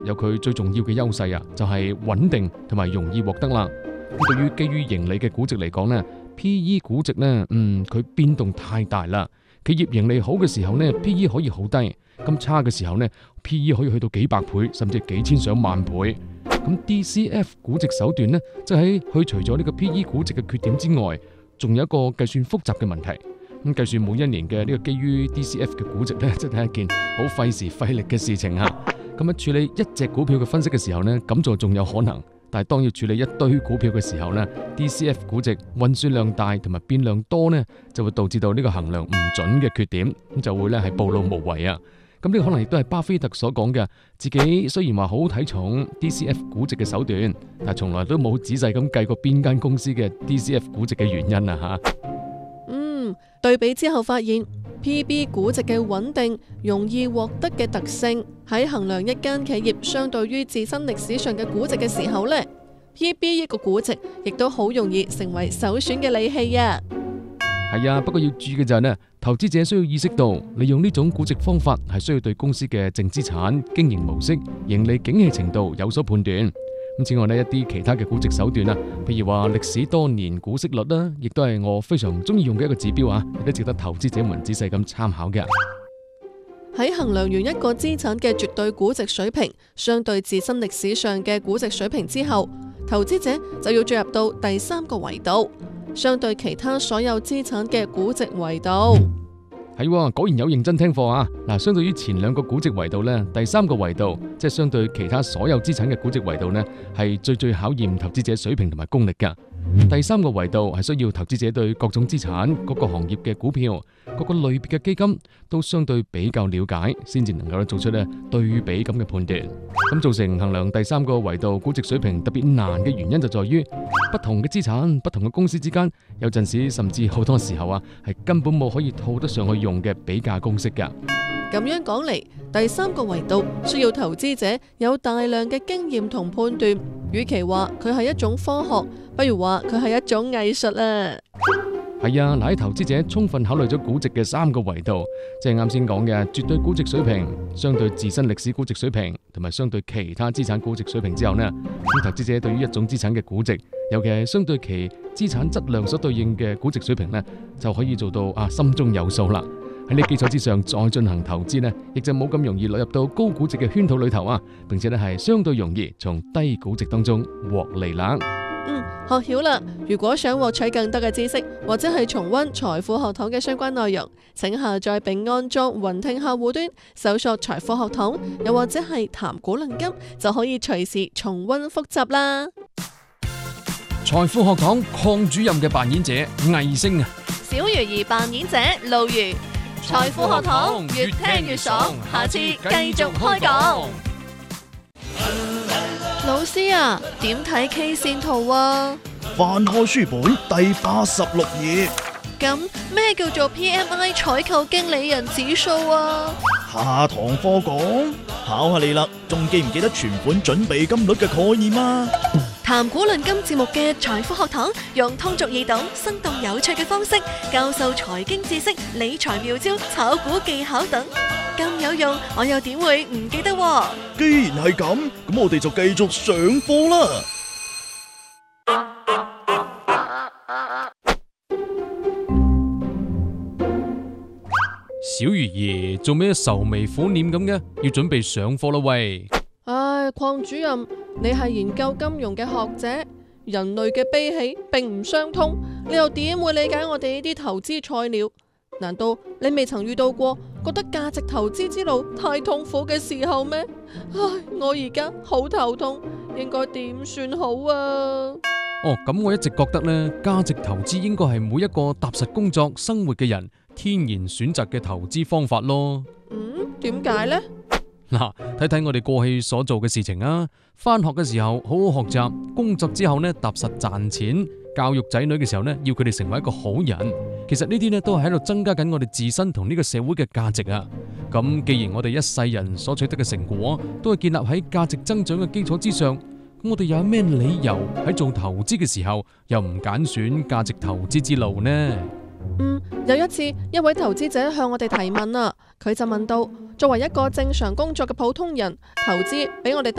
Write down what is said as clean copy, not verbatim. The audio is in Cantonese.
有佢最重要嘅優勢啊，就係穩定同埋容易獲得啦。咁對於基於盈利嘅估值嚟講呢， PE 估值呢，佢變動太大啦。企業盈利好嘅時候呢， PE 可以好低，咁差嘅時候呢， PE 可以去到幾百倍，甚至幾千上萬倍。咁 DCF 估值手段呢，就係去除咗呢個 PE 估值嘅缺點之外，仲有一個計算複雜嘅問題。咁計算每一年嘅呢個基於 DCF 嘅估值呢，真係一件好費時費力嘅事情啊。咁喺處理一隻股票嘅分析嘅時候呢，咁就仲有可能。但係當要處理一堆股票嘅時候呢， DCF 估值運算量大同埋變量多呢，就會導致到呢個衡量唔準嘅缺點，咁就會咧係暴露無遺啊。咁呢個可能亦都係巴菲特所講嘅，自己雖然話好睇重 DCF 估值嘅手段，但係從來都冇仔細咁計過邊間公司嘅 DCF 估值嘅原因啊吓。 對比之後發現 PB 估值嘅穩定、容易獲得嘅特性，喺衡量一間企業相對於自身歷史上嘅估值嘅時候呢， PB 呢個估值亦都好容易成為首選嘅利器啊。 係啊，不過要注意嘅就係呢，投資者需要意識到，利用呢種估值方法係需要對公司嘅淨資產、經營模式、盈利景氣程度有所判斷。咁此外呢，一啲其他嘅估值手段啊，譬如話歷史多年股息率啦，亦都係我非常中意用嘅一個指標啊，亦都值得投資者們仔細咁參考嘅。 喺衡量完一個資產嘅絕對估值水平相對自身歷史上嘅估值水平之後，投資者就要進入到第三個維度，相對其他所有資產嘅估值維度。 係，果然有認真聽課啊！嗱，相對於前兩個估值維度呢，第三個維度即係相對其他所有資產嘅估值維度呢，係最考驗投資者水平同埋功力噶。第三個維度係需要投資者對各種資產、各個行業嘅股票、各個類別嘅基金都相對比較了解，先至能夠做出呢對比咁嘅判斷。咁造成衡量第三個維度估值水平特別難嘅原因就在於，不同嘅資產、不同嘅公司之間，有陣時甚至好多時候啊，係根本冇可以套得上去用嘅比價公式噶。 咁樣講嚟，第三個維度需要投資者有大量嘅經驗同判斷，與其話佢係一種科學，不如話佢係一種藝術啊。 係啊，嗱，喺投資者充分考慮咗估值嘅三個維度，即係啱先講嘅絕對估值水平、相對自身歷史估值水平同埋相對其他資產估值水平之後呢，咁投資者對於一種資產嘅估值，尤其係相對其資產質量所對應嘅估值水平呢，就可以做到心中有數啦。喺呢基礎之上再進行投資呢，亦就冇咁容易落入到高估值嘅圈套裏頭啊，並且呢係相對容易從低估值當中獲利啦。 學曉啦！如果想獲取更多嘅知識，或者係重溫財富學堂嘅相關內容，請下載並安裝雲聽客戶端，搜索財富學堂，又或者係談股論金，就可以隨時重溫複習啦。 財富學堂鄺主任嘅扮演者魏星啊， 小魚兒扮演者路如。財富學堂越聽越爽，下次繼續開講。老師啊，點睇 K 線圖啊？ 翻開書本第86頁。 咁咩叫做 PMI 採購經理人指數啊？ 下堂課講，考下你啦，仲記唔記得存款準備金率嘅概念啊？ 談股論金節目嘅財富學堂，用通俗易懂、生動有趣嘅方式教授財經知識、理財妙招、炒股技巧等，咁有用，我又點會唔記得喎？ 既然係咁，咁我哋就繼續上課啦。 小魚兒做咩愁眉苦臉咁嘅？要準備上課啦喂！ 唉，鄺主任，你係研究金融嘅學者，人類嘅悲喜並唔相通，你又點會理解我哋呢啲投資菜鳥？難道你未曾遇到過覺得價值投資之路太痛苦嘅時候咩？唉，我而家好頭痛，應該點算好啊？ 咁我一直覺得呢，價值投資應該係每一個踏實工作生活嘅人天然選擇嘅投資方法咯。 點解呢？ 嗱，睇睇我哋過去所做嘅事情啊。返學嘅時候好好學習，工作之後呢踏實賺錢，教育仔女嘅時候呢要佢哋成為一個好人。其實呢啲呢都係喺度增加緊我哋自身同呢個社會嘅價值啊。咁既然我哋一世人所取得嘅成果都係建立喺價值增長嘅基礎之上，咁我哋有咩理由喺做投資嘅時候又唔揀選價值投資之路呢？ 有一次，一位投資者向我哋提問啊，佢就問到：作為一個正常工作嘅普通人，投資比我哋